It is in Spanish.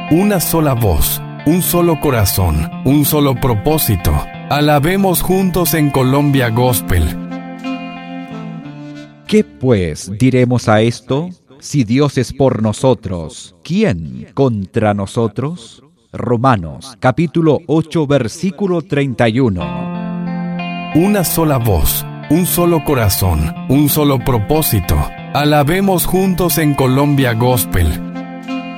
Una sola voz, un solo corazón, un solo propósito. Alabemos juntos en Colombia Gospel. ¿Qué pues diremos a esto? Si Dios es por nosotros, ¿quién contra nosotros? Romanos, capítulo 8, versículo 31. Una sola voz, un solo corazón, un solo propósito. Alabemos juntos en Colombia Gospel.